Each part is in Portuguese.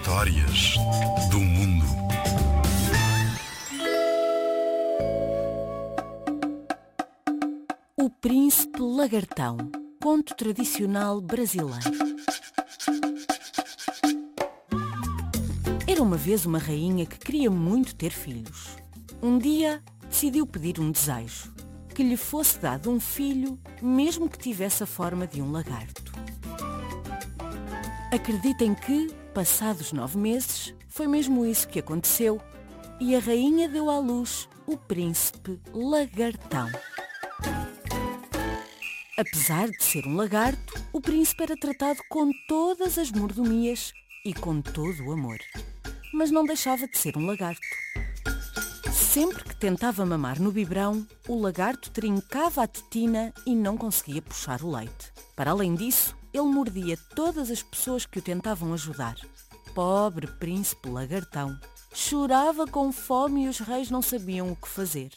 Histórias do mundo. O Príncipe Lagartão, conto tradicional brasileiro. Era uma vez uma rainha que queria muito ter filhos. Um dia decidiu pedir um desejo, que lhe fosse dado um filho, mesmo que tivesse a forma de um lagarto. Acreditem que, passados 9 meses, foi mesmo isso que aconteceu, e a rainha deu à luz o Príncipe Lagartão. Apesar de ser um lagarto, o príncipe era tratado com todas as mordomias e com todo o amor. Mas não deixava de ser um lagarto. Sempre que tentava mamar no biberão, o lagarto trincava a tetina e não conseguia puxar o leite. Para além disso, ele mordia todas as pessoas que o tentavam ajudar. Pobre príncipe lagartão! Chorava com fome e os reis não sabiam o que fazer.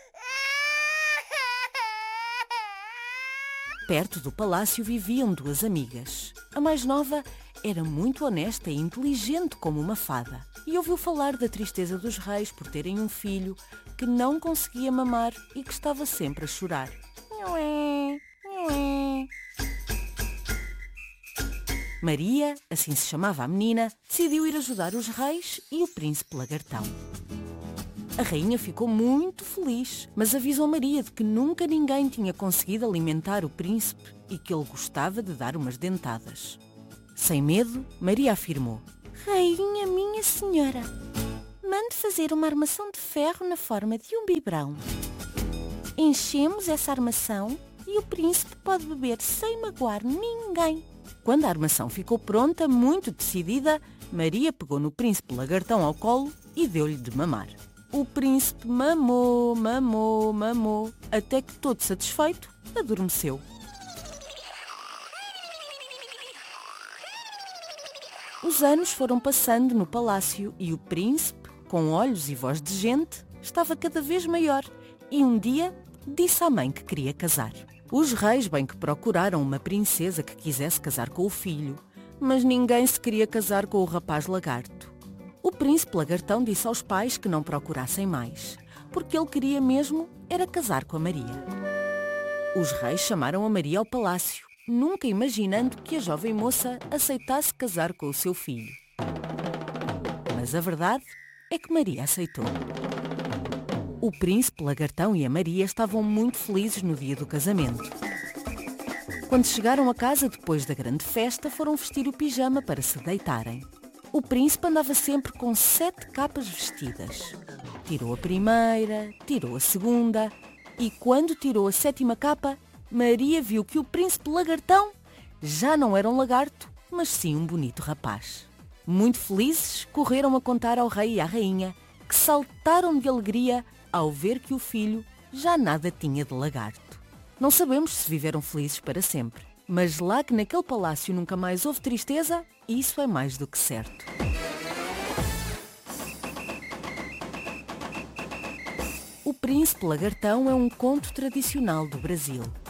Perto do palácio viviam 2 amigas. A mais nova era muito honesta e inteligente como uma fada e ouviu falar da tristeza dos reis por terem um filho que não conseguia mamar e que estava sempre a chorar. Maria, assim se chamava a menina, decidiu ir ajudar os reis e o príncipe lagartão. A rainha ficou muito feliz, mas avisou Maria de que nunca ninguém tinha conseguido alimentar o príncipe e que ele gostava de dar umas dentadas. Sem medo, Maria afirmou: "Rainha minha senhora, mande fazer uma armação de ferro na forma de um biberão. Enchemos essa armação e o príncipe pode beber sem magoar ninguém." Quando a armação ficou pronta, muito decidida, Maria pegou no príncipe lagartão ao colo e deu-lhe de mamar. O príncipe mamou, até que, todo satisfeito, adormeceu. Os anos foram passando no palácio e o príncipe, com olhos e voz de gente, estava cada vez maior e um dia disse à mãe que queria casar. Os reis bem que procuraram uma princesa que quisesse casar com o filho, mas ninguém se queria casar com o rapaz lagarto. O príncipe lagartão disse aos pais que não procurassem mais, porque ele queria mesmo era casar com a Maria. Os reis chamaram a Maria ao palácio, nunca imaginando que a jovem moça aceitasse casar com o seu filho. Mas a verdade é que Maria aceitou. O príncipe lagartão e a Maria estavam muito felizes no dia do casamento. Quando chegaram a casa depois da grande festa, foram vestir o pijama para se deitarem. O príncipe andava sempre com 7 capas vestidas. Tirou a primeira, tirou a segunda e quando tirou a 7ª capa, Maria viu que o príncipe lagartão já não era um lagarto, mas sim um bonito rapaz. Muito felizes, correram a contar ao rei e à rainha, que saltaram de alegria ao ver que o filho já nada tinha de lagarto. Não sabemos se viveram felizes para sempre, mas lá que naquele palácio nunca mais houve tristeza, isso é mais do que certo. O Príncipe Lagartão é um conto tradicional do Brasil.